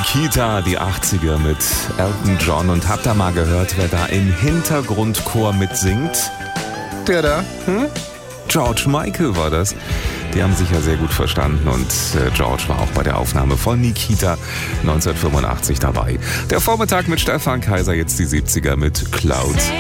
Nikita, die 80er mit Elton John. Und habt ihr mal gehört, wer da im Hintergrundchor mitsingt? Der da? George Michael war das. Die haben sich ja sehr gut verstanden und George war auch bei der Aufnahme von Nikita 1985 dabei. Der Vormittag mit Stefan Kaiser, jetzt die 70er mit Clouds.